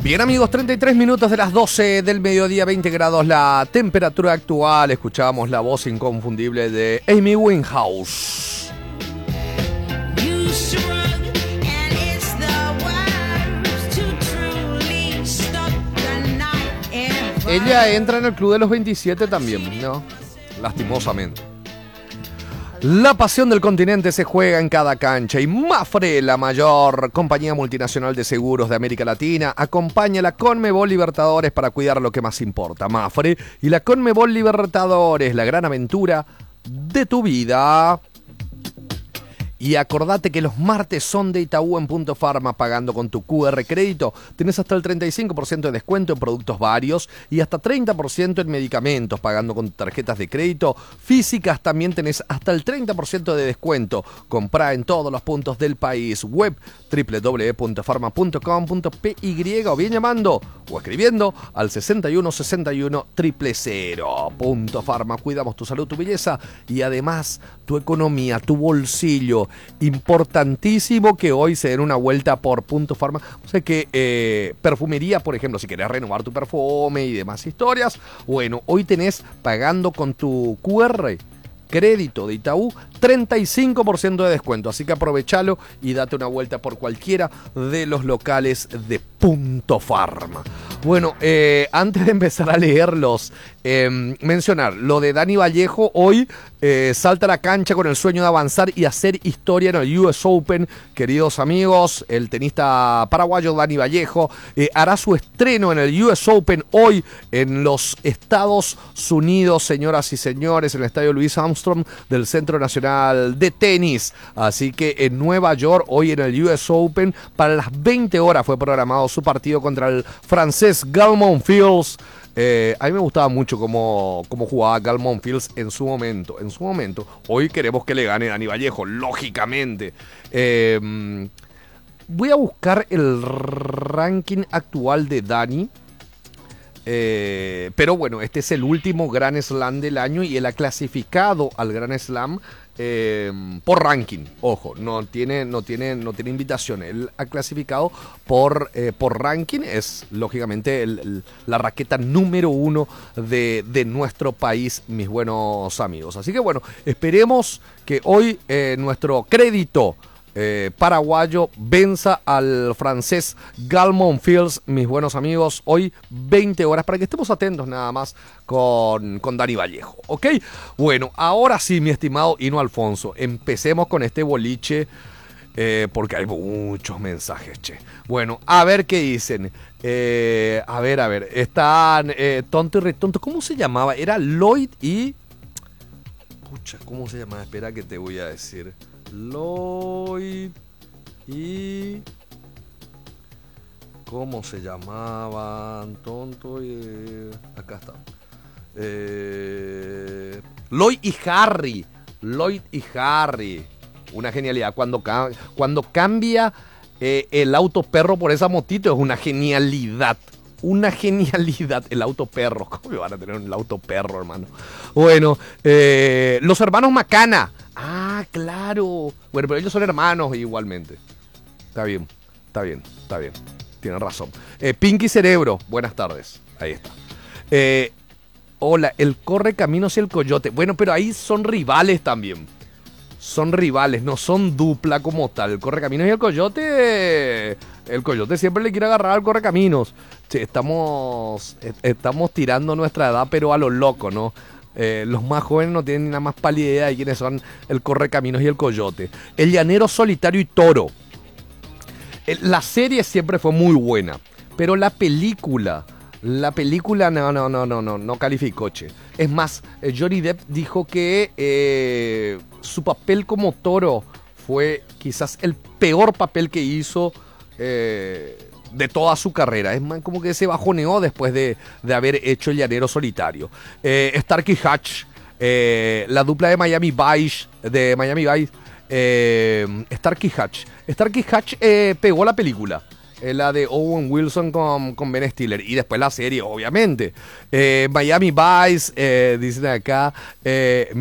Bien amigos, 33 minutos de las 12 del mediodía, 20 grados la temperatura actual. Escuchábamos la voz inconfundible de Amy Winehouse. Ella entra en el club de los 27 también, ¿no? Lastimosamente. La pasión del continente se juega en cada cancha y Mapfre, la mayor compañía multinacional de seguros de América Latina, acompaña a la Conmebol Libertadores para cuidar lo que más importa. Mapfre y la Conmebol Libertadores, la gran aventura de tu vida. Y acordate que los martes son de Itaú en Punto Pharma. Pagando con tu QR crédito tenés hasta el 35% de descuento en productos varios y hasta 30% en medicamentos. Pagando con tarjetas de crédito físicas también tenés hasta el 30% de descuento. Comprá en todos los puntos del país. Web www.pharma.com.py o bien llamando o escribiendo al 61 61 000. Punto Pharma. Cuidamos tu salud, tu belleza y además tu economía, tu bolsillo. Importantísimo que hoy se den una vuelta por Punto Pharma. O sea que perfumería, por ejemplo, si querés renovar tu perfume y demás historias, bueno, hoy tenés pagando con tu QR crédito de Itaú 35% de descuento, así que aprovechalo y date una vuelta por cualquiera de los locales de Punto Pharma. Bueno, antes de empezar a leerlos, mencionar lo de Dani Vallejo. Hoy salta a la cancha con el sueño de avanzar y hacer historia en el US Open. Queridos amigos, el tenista paraguayo Dani Vallejo hará su estreno en el US Open hoy en los Estados Unidos, señoras y señores, en el estadio Louis Armstrong del Centro Nacional de Tenis. Así que en Nueva York, hoy en el US Open, para las 20 horas fue programado su partido contra el francés Gael Monfils. A mí me gustaba mucho cómo jugaba Gael Monfils en su momento. Hoy queremos que le gane Dani Vallejo, lógicamente. Voy a buscar el ranking actual de Dani. Pero bueno, este es el último Grand Slam del año y él ha clasificado al Grand Slam por ranking. Ojo, no tiene invitación. Él ha clasificado por ranking. Es lógicamente la raqueta número 1 de nuestro país, mis buenos amigos. Así que bueno, esperemos que hoy nuestro crédito paraguayo venza al francés Gael Monfils, mis buenos amigos, hoy 20 horas, para que estemos atentos nada más con Dani Vallejo, ¿ok? Bueno, ahora sí, mi estimado Hino Alfonso, empecemos con este boliche, porque hay muchos mensajes, che. Bueno, a ver qué dicen. A ver, están Tonto y Retonto, ¿cómo se llamaba? Era Lloyd y... Pucha, ¿cómo se llamaba? Espera que te voy a decir... Lloyd y... ¿Cómo se llamaban? Tonto y... Acá está. Lloyd y Harry. Una genialidad. Cuando cambia el auto perro por esa motito es una genialidad. El auto perro. ¿Cómo me van a tener un auto perro, hermano? Bueno, los hermanos Macana. Ah, claro. Bueno, pero ellos son hermanos igualmente. Está bien. Tienen razón. Pinky Cerebro, buenas tardes. Ahí está. Hola, el Correcaminos y el Coyote. Bueno, pero ahí son rivales también. Son rivales, no son dupla como tal. El Correcaminos y el Coyote... El Coyote siempre le quiere agarrar al Correcaminos. Sí, estamos tirando nuestra edad, pero a lo loco, ¿no? Los más jóvenes no tienen ni nada más pálida idea de quiénes son el Correcaminos y el Coyote. El Llanero Solitario y Toro. La serie siempre fue muy buena, pero la película no calificó, che. Es más, Johnny Depp dijo que su papel como Toro fue quizás el peor papel que hizo de toda su carrera. Es más, como que se bajoneó después de haber hecho El Llanero Solitario. Starkey Hatch, la dupla de Miami Vice, Starkey Hatch pegó la película. La de Owen Wilson con Ben Stiller. Y después la serie, obviamente. Miami Vice, dicen acá.